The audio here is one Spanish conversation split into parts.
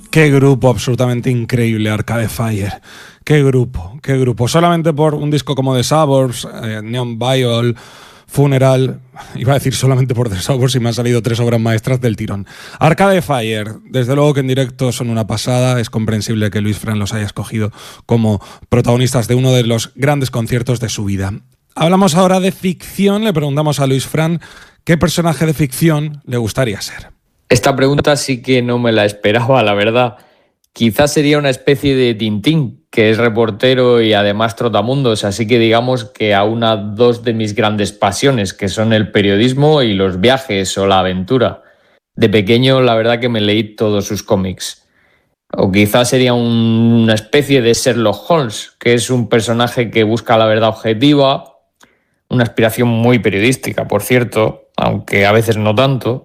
Qué grupo absolutamente increíble, Arcade Fire. Qué grupo, qué grupo. Solamente por un disco como The Suburbs, Neon Bible, Funeral, iba a decir solamente por The Suburbs y me han salido 3 obras maestras del tirón. Arcade Fire, desde luego que en directo son una pasada. Es comprensible que Luis Fran los haya escogido como protagonistas de uno de los grandes conciertos de su vida. Hablamos ahora de ficción. Le preguntamos a Luis Fran qué personaje de ficción le gustaría ser. Esta pregunta sí que no me la esperaba, la verdad. Quizás sería una especie de Tintín, que es reportero y además trotamundos, así que digamos que aúna dos de mis grandes pasiones, que son el periodismo y los viajes o la aventura. De pequeño, la verdad que me leí todos sus cómics. O quizás sería una especie de Sherlock Holmes, que es un personaje que busca la verdad objetiva, una aspiración muy periodística, por cierto, aunque a veces no tanto,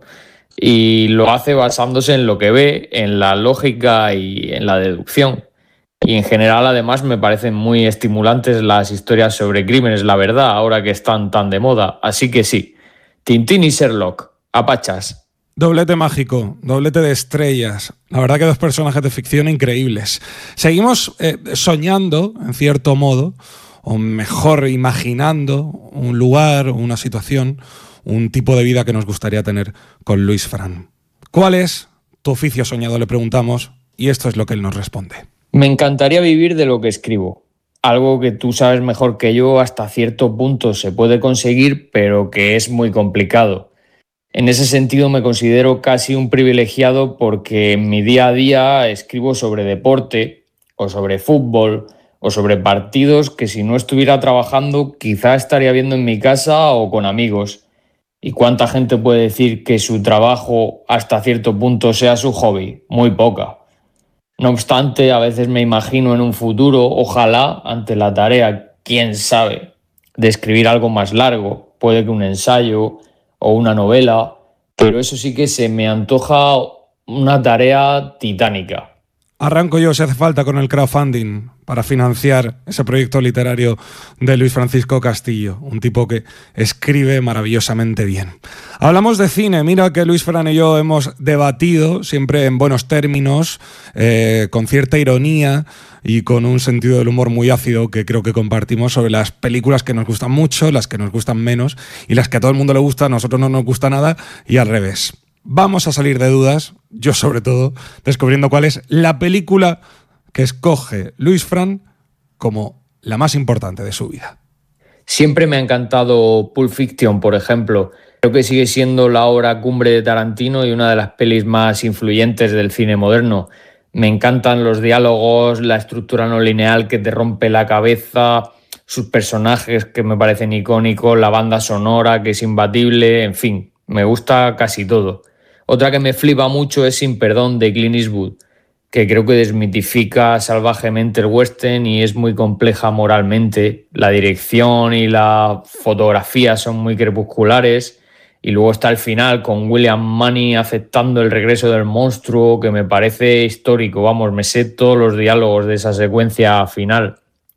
y lo hace basándose en lo que ve, en la lógica y en la deducción. Y en general, además, me parecen muy estimulantes las historias sobre crímenes, la verdad, ahora que están tan de moda. Así que sí, Tintín y Sherlock, a pachas. Doblete mágico, doblete de estrellas. La verdad que 2 personajes de ficción increíbles. Seguimos soñando, en cierto modo, o mejor imaginando un lugar, una situación, un tipo de vida que nos gustaría tener con Luis Fran. ¿Cuál es tu oficio soñado?, le preguntamos, y esto es lo que él nos responde. Me encantaría vivir de lo que escribo. Algo que tú sabes mejor que yo, hasta cierto punto se puede conseguir, pero que es muy complicado. En ese sentido me considero casi un privilegiado porque en mi día a día escribo sobre deporte o sobre fútbol o sobre partidos que si no estuviera trabajando quizá estaría viendo en mi casa o con amigos. ¿Y cuánta gente puede decir que su trabajo hasta cierto punto sea su hobby? Muy poca. No obstante, a veces me imagino en un futuro, ojalá, ante la tarea, quién sabe, de escribir algo más largo, puede que un ensayo o una novela, pero eso sí que se me antoja una tarea titánica. Arranco yo, si hace falta, con el crowdfunding para financiar ese proyecto literario de Luis Francisco Castillo, un tipo que escribe maravillosamente bien. Hablamos de cine. Mira que Luis Fran y yo hemos debatido siempre en buenos términos, con cierta ironía y con un sentido del humor muy ácido que creo que compartimos, sobre las películas que nos gustan mucho, las que nos gustan menos y las que a todo el mundo le gusta, a nosotros no nos gusta nada, y al revés. Vamos a salir de dudas, yo sobre todo, descubriendo cuál es la película que escoge Luis Fran como la más importante de su vida. Siempre me ha encantado Pulp Fiction, por ejemplo. Creo que sigue siendo la obra cumbre de Tarantino y una de las pelis más influyentes del cine moderno. Me encantan los diálogos, la estructura no lineal que te rompe la cabeza, sus personajes que me parecen icónicos, la banda sonora que es imbatible, en fin, me gusta casi todo. Otra que me flipa mucho es Sin Perdón, de Clint Eastwood, que creo que desmitifica salvajemente el western y es muy compleja moralmente. La dirección y la fotografía son muy crepusculares. Y luego está el final con William Munny aceptando el regreso del monstruo, que me parece histórico. Vamos, me sé todos los diálogos de esa secuencia final.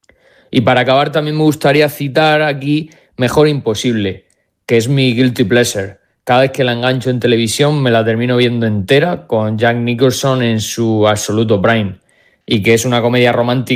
Y para acabar también me gustaría citar aquí Mejor Imposible, que es mi guilty pleasure. Cada vez que la engancho en televisión me la termino viendo entera, con Jack Nicholson en su absoluto prime, y que es una comedia romántica